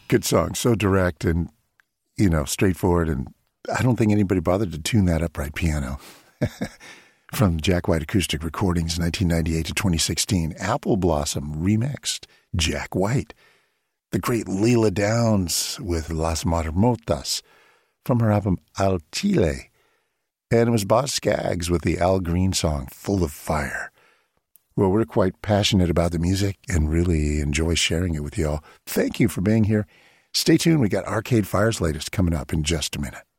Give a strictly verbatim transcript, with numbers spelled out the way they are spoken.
Good song. So direct and, you know, straightforward. And I don't think anybody bothered to tune that upright piano. From Jack White Acoustic Recordings, nineteen ninety-eight to twenty sixteen. Apple Blossom remixed Jack White. The great Leela Downs with Las Marmotas from her album Al Chile. And it was Boz Scaggs with the Al Green song, Full of Fire. Well, we're quite passionate about the music and really enjoy sharing it with you all. Thank you for being here. Stay tuned. We got Arcade Fire's latest coming up in just a minute.